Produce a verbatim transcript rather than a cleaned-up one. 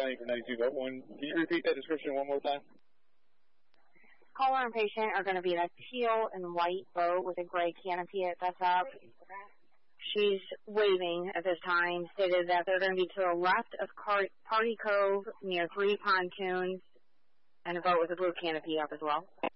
County for ninety-two vote one. Can you repeat that description one more time? Caller and patient are going to be in a teal and white boat with a gray canopy at the top. She's waving at this time, stated that they're going to be to the left of Car- Party Cove near three pontoons, and a boat with a blue canopy up as well.